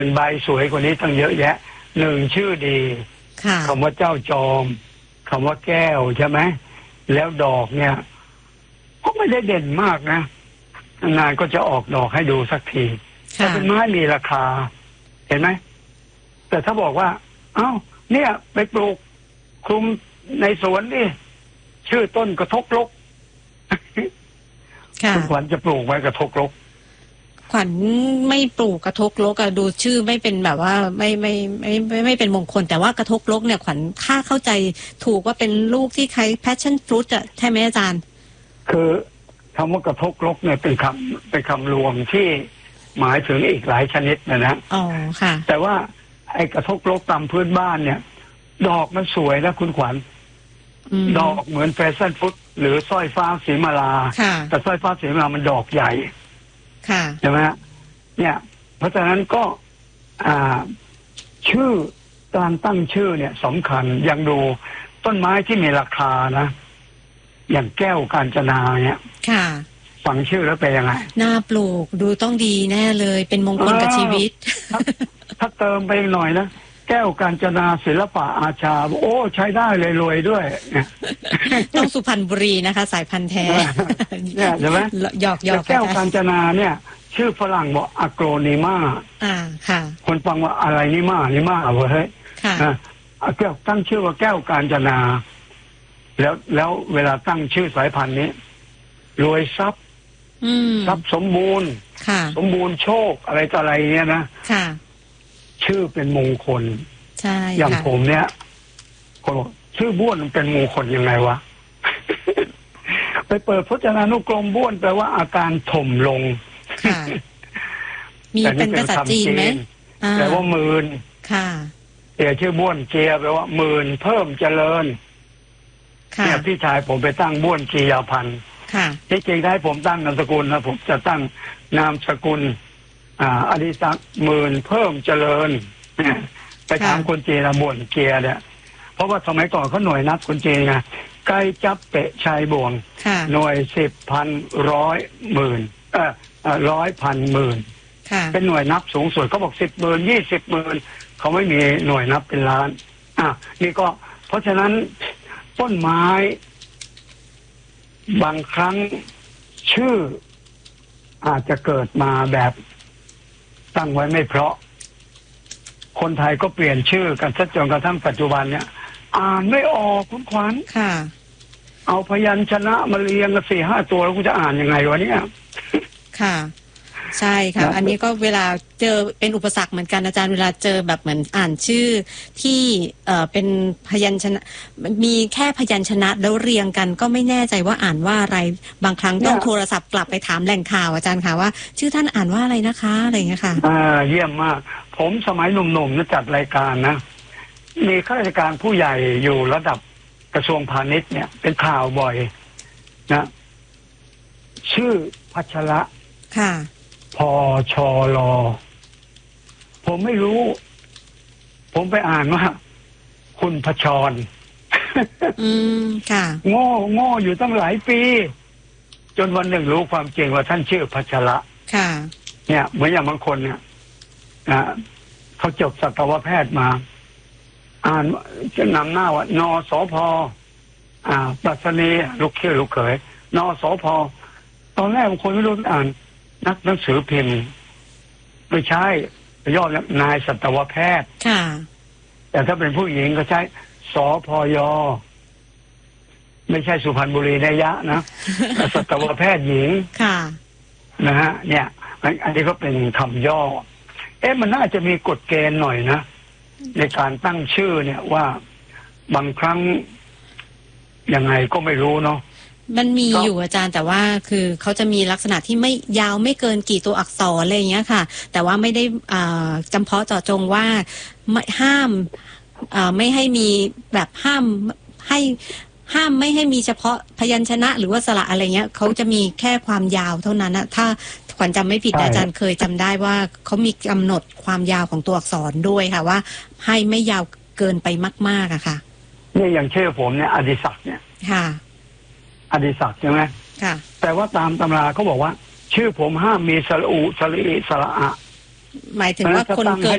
ใบสวยกว่านี้ตั้งเยอะแยะหนึ่งชื่อดีคำว่าเจ้าจอมคำว่าแก้วใช่ไหมแล้วดอกเนี่ยก็ไม่ได้เด่นมากนะนานก็จะออกดอกให้ดูสักทีแต่เป็นไม้มีราคาเห็นไหมแต่ถ้าบอกว่าเอ้าเนี่ยไปปลูกคลุมในสวนดิชื่อต้นกระทกลกคุณขวัญจะปลูกไว้กระทกลกขวัญไม่ปลูกกระทกลกอะดูชื่อไม่เป็นแบบว่าไม่เป็นมงคลแต่ว่ากระทกลกเนี่ยขวัญค่าเข้าใจถูกว่าเป็นลูกที่คล้าย passion fruit อะใช่ไหมอาจารย์คือคำว่ากระทกลกเนี่ยเป็นคำรวมที่หมายถึงอีกหลายชนิดนะอ๋อค่ะแต่ว่าไอ้กระทกลกตามพื้นบ้านเนี่ยดอกมันสวยนะคุณขวัญดอกเหมือนแฟชั่นฟรุตหรือสร้อยฟ้าสีมาลาแต่สร้อยฟ้าสีมาลามันดอกใหญ่ใช่ไหมเนี่ยเพราะฉะนั้นก็ชื่อการตั้งชื่อเนี่ยสำคัญอย่างดูต้นไม้ที่มีราคานะอย่างแก้วกาญจนาเนี่ยฟังชื่อแล้วเป็นยังไงน่าปลูกดูต้องดีแน่เลยเป็นมงคลกับชีวิตถ้าเติมไปหน่อยนะแก้วกาญจนาศิลปะอาชาโอ้ใช้ได้เลยรวยด้วยต้องสุพรรณบุรีนะคะสายพันธุ์แท้เนี่ยใช่ไหมหยอกแก้วกาญจนาเนี่ยชื่อฝรั่งบอกอะโกรนิมาค่ะคนฟังว่าอะไรนิมาเว้ยแก้วตั้งชื่อว่าแก้วกาญจนาแล้วเวลาตั้งชื่อสายพันธุ์นี้รวยทรัพย์สมบูรณ์สมบูรณ์โชคอะไรต่ออะไรเนี่ยนะชื่อเป็นมงคลใช่อย่างผมเนี่ยคนบอกชื่อบ้วนมันเป็นมงคลยังไงวะ ไปเปิดพจนานุกรมบ้วนแปลว่าอาการถมลงมีเป็นภาษาจีนไหมแปลว่าหมื่นชื่อบ้วนเจียแปลว่าหมื่นเพิ่มเจริญเนี่ยพี่ชายผมไปตั้งบ้วนเจียพันธุ์ที่จริงได้ผมตั้งนามสกุลนะผมจะตั้งนามสกุลอดิศักดิ์หมื่นเพิ่มเจริญไปถามคนจีนบ่วนเกียเนี่ยเพราะว่าสมัยก่อนเขาหน่วยนับคนจีนไงไกลจับเปะชายบ่วงหน่วย10,000 100 หมื่น100 พันหมื่นเป็นหน่วยนับสูงสุดเขาบอก10 หมื่น20 หมื่นเขาไม่มีหน่วยนับเป็นล้านนี่ก็เพราะฉะนั้นต้นไม้บางครั้งชื่ออาจจะเกิดมาแบบตั้งไว้ไม่เพราะคนไทยก็เปลี่ยนชื่อกันจนกระทั่งปัจจุบันเนี่ยอ่านไม่ออกคุณขวัญเอาพยัญชนะมาเรียงกัน4-5 ตัวแล้วกูจะอ่านยังไงวะเนี่ยค่ะใช่ค่ะอันนี้ก็เวลาเจอเป็นอุปสรรคเหมือนกันอาจารย์เวลาเจอแบบเหมือนอ่านชื่อที่เป็นพยัญชนะมีแค่พยัญชนะแล้วเรียงกันก็ไม่แน่ใจว่าอ่านว่าอะไรบางครั้งต้องโทรศัพท์กลับไปถามแหล่งข่าวอาจารย์ค่ะว่าชื่อท่านอ่านว่าอะไรนะคะอะไรอย่างเงี้ยค่ะเยี่ยมมากผมสมัยหนุ่มๆจัดรายการนะมีข้าราชการผู้ใหญ่อยู่ระดับกระทรวงพาณิชย์เนี่ยเป็นข่าวบ่อยนะชื่อพัชระพชลผมไม่รู้ผมไปอ่านว่าคุณพชรโง่อยู่ตั้งหลายปีจนวันหนึ่งรู้ความจริงว่าท่านชื่อพัชระเนี่ยเหมือนอย่างบางคนเนี่ยเขาจบสัตวแพทย์มาอ่านจะนำหน้าว่านสพปรัชนีลูกเขยนสพตอนแรกบางคนไม่รู้อ่านนักหนังสือพิมพ์ไม่ใช่ย่อนายสัตวแพทย์แต่ถ้าเป็นผู้หญิงก็ใช้สพยไม่ใช่สุพรรณบุรีนยะนะสัตวแพทย์หญิงนะฮะเนี่ยอันนี้ก็เป็นคำย่อมันน่าจะมีกฎเกณฑ์หน่อยนะในการตั้งชื่อเนี่ยว่าบางครั้งยังไงก็ไม่รู้เนาะมันมีอยู่อาจารย์แต่ว่าคือเขาจะมีลักษณะที่ไม่ยาวไม่เกินกี่ตัวอักษรอะไรอย่างเงี้ยค่ะแต่ว่าไม่ได้จำเพาะเจาะจงว่าห้ามไม่ให้มีแบบห้ามไม่ให้มีเฉพาะพยัญชนะหรือว่าสระอะไรเงี้ยเขาจะมีแค่ความยาวเท่านั้นนะถ้าขวัญจำไม่ผิดอาจารย์เคยจำได้ว่าเขามีกำหนดความยาวของตัวอักษรด้วยค่ะว่าให้ไม่ยาวเกินไปมากๆอะค่ะเนี่ยอย่างชื่อผมเนี่ยอดิศักดิ์เนี่ยอดิศักดิ์ใช่ไหมแต่ว่าตามตำราเขาบอกว่าชื่อผมห้ามมีสระอุสระอิสระอะหมายถึงว่าคนเกิด